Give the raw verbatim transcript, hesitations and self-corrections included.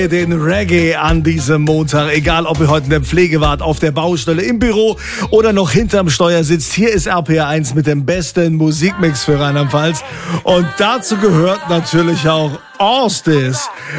Den Reggae an diesem Montag, egal ob ihr heute in der Pflege wart, auf der Baustelle, im Büro oder noch hinterm Steuer sitzt. Hier ist R P R eins mit dem besten Musikmix für Rheinland-Pfalz und dazu gehört natürlich auch Orstis